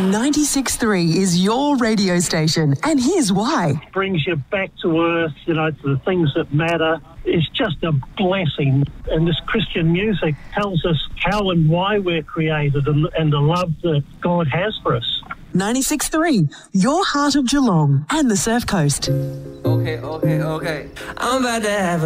96.3 is your radio station, and here's why. Brings you back to earth, to the things that matter. It's just a blessing. And this Christian music tells us how and why we're created and the love that God has for us. 96.3, your heart of Geelong and the Surf Coast. Okay. I'm about to have